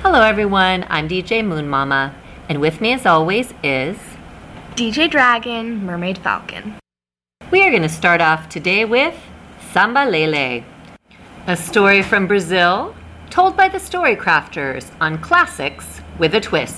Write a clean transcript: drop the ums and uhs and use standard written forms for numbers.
Hello everyone, I'm DJ Moon Mama, and with me as always is DJ Dragon, Mermaid Falcon. We are going to start off today with Samba Lele, a story from Brazil told by the Storycrafters on classics with a twist.